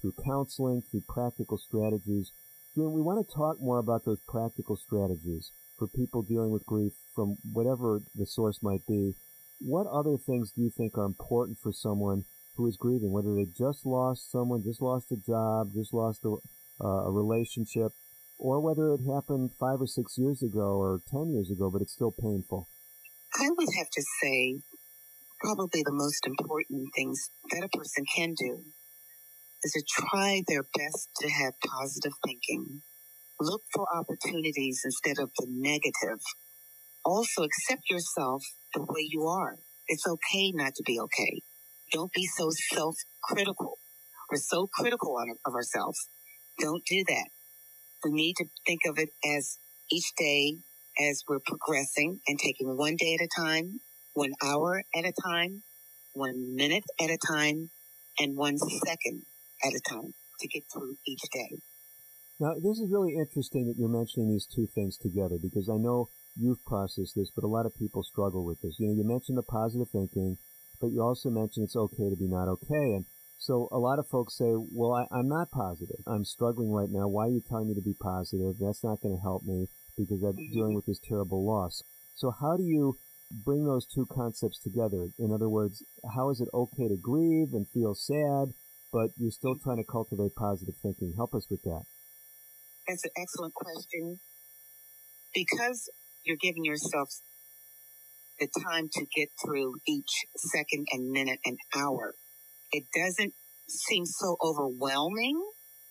through counseling, through practical strategies. Julian, we want to talk more about those practical strategies for people dealing with grief from whatever the source might be. What other things do you think are important for someone who is grieving, whether they just lost someone, just lost a job, just lost a relationship, or whether it happened 5 or 6 years ago or 10 years ago, but it's still painful? I would have to say probably the most important things that a person can do is to try their best to have positive thinking. Look for opportunities instead of the negative. Also, accept yourself the way you are. It's okay not to be okay. Don't be so self-critical. We're so critical of ourselves. Don't do that. We need to think of it as each day as we're progressing and taking one day at a time, 1 hour at a time, 1 minute at a time, and 1 second at a time to get through each day. Now, this is really interesting that you're mentioning these two things together, because I know you've processed this, but a lot of people struggle with this. You mentioned the positive thinking, but you also mentioned it's okay to be not okay. And so a lot of folks say, well, I'm not positive. I'm struggling right now. Why are you telling me to be positive? That's not going to help me because I'm dealing with this terrible loss. So how do you bring those two concepts together? In other words, how is it okay to grieve and feel sad, but you're still trying to cultivate positive thinking? Help us with that. That's an excellent question. Because you're giving yourself the time to get through each second and minute and hour, it doesn't seem so overwhelming.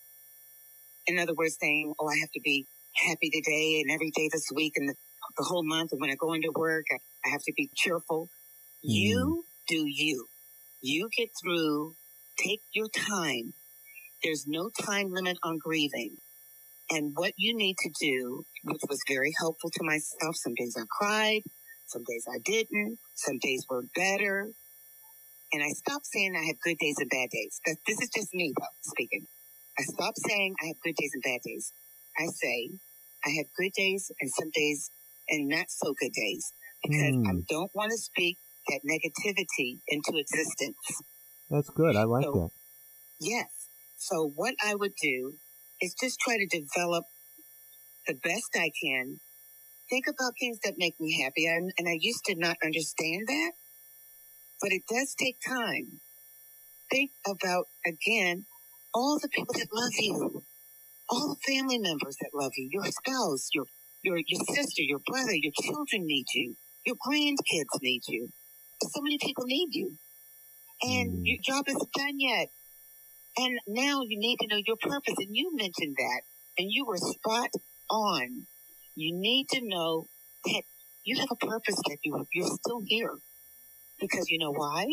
In other words, saying, oh, I have to be happy today and every day this week and the whole month. And when I go into work, I have to be cheerful. You do you. You get through. Take your time. There's no time limit on grieving. And what you need to do, which was very helpful to myself, some days I cried, some days I didn't, some days were better. And I stopped saying I have good days and bad days. This is just me, though, speaking. I stopped saying I have good days and bad days. I say I have good days and some days and not so good days, because I don't want to speak that negativity into existence. That's good. I like that. Yes. So what I would do is just try to develop the best I can. Think about things that make me happy. And I used to not understand that, but it does take time. Think about, again, all the people that love you, all the family members that love you, your spouse, your sister, your brother, your children need you, your grandkids need you. So many people need you. And your job isn't done yet. And now you need to know your purpose. And you mentioned that. And you were spot on. You need to know that you have a purpose, that you're still here. Because you know why?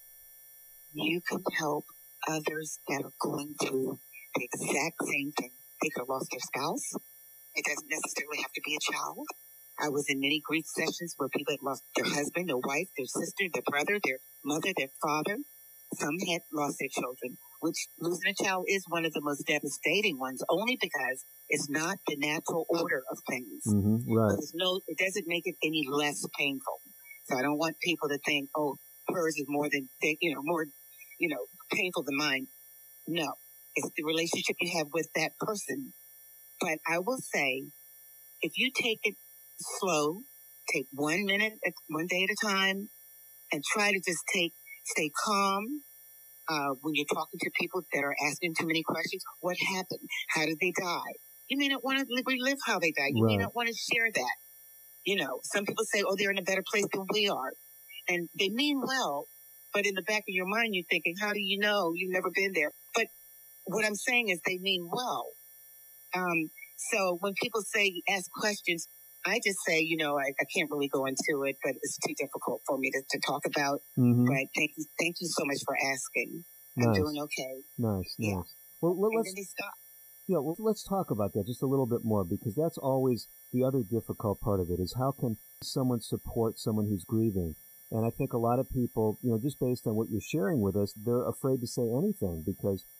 You can help others that are going through the exact same thing. They could have lost their spouse. It doesn't necessarily have to be a child. I was in many grief sessions where people had lost their husband, their wife, their sister, their brother, their mother, their father. Some had lost their children, which losing a child is one of the most devastating ones, only because it's not the natural order of things. Right. It doesn't make it any less painful. So I don't want people to think, oh, hers is more painful than mine. No, it's the relationship you have with that person. But I will say, if you take it slow, take 1 minute, 1 day at a time, and try to just stay calm. When you're talking to people that are asking too many questions, what happened? How did they die? You may not want to relive how they died. You may not want to share that. Some people say, oh, they're in a better place than we are. And they mean well, but in the back of your mind, you're thinking, how do you know? You've never been there. But what I'm saying is they mean well. So when people ask questions, I just say, I can't really go into it, but it's too difficult for me to talk about. But thank you so much for asking. I'm doing okay. Nice. Well, let's stop. Yeah, well, let's talk about that just a little bit more, because that's always the other difficult part of it, is how can someone support someone who's grieving? And I think a lot of people, just based on what you're sharing with us, they're afraid to say anything because